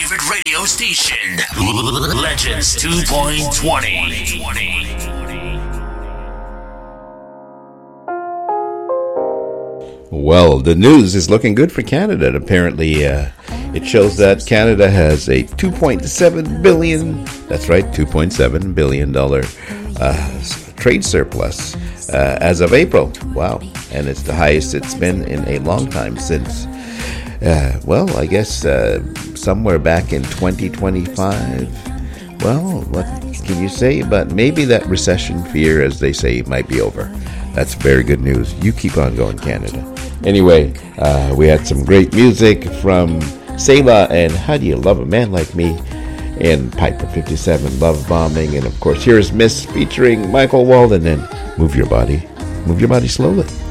favorite radio station, Legends 2.20. Well, the news is looking good for Canada. Apparently, it shows that Canada has a $2.7 billion, that's right, $2.7 billion trade surplus as of April. Wow. And it's the highest it's been in a long time since, I guess somewhere back in 2025. Well, what can you say? But maybe that recession fear, as they say, might be over. That's very good news. You keep on going, Canada. Anyway, we had some great music from Selah and How Do You Love a Man Like Me, and Piper 57, Love Bombing, and of course here's Miss featuring Michael Walden and Move Your Body slowly.